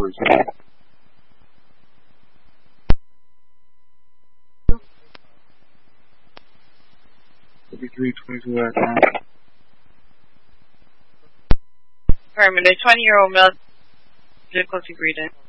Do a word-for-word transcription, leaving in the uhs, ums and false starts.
for example. fifty-three twenty-two at nine. Affirmative. twenty-year-old male, difficulty breathing.